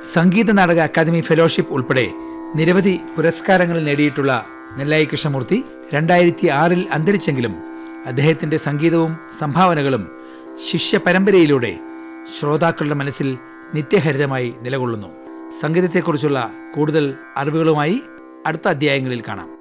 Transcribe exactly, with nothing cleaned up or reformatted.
Sangeetha Nataka academy fellowship ഉൾപ്പെടെ നിരവധി പുരസ്കാരങ്ങൾ നേടിയിട്ടുള്ള നെല്ലായി കൃഷ്ണമൂർത്തി രണ്ടായിരത്തി ആറിൽ അന്തരിച്ചെങ്കിലും അദ്ദേഹത്തിന്റെ സംഗീതവും സംഭാവനകളും ശിഷ്യ പരമ്പരയിലൂടെ ശ്രോതാക്കളുടെ മനസ്സിൽ നിത്യഹരിതമായി നിലകൊള്ളുന്നു. സംഗീതത്തെക്കുറിച്ചുള്ള കൂടുതൽ അറിവുകളുമായി അടുത്ത അധ്യായങ്ങളിൽ കാണാം.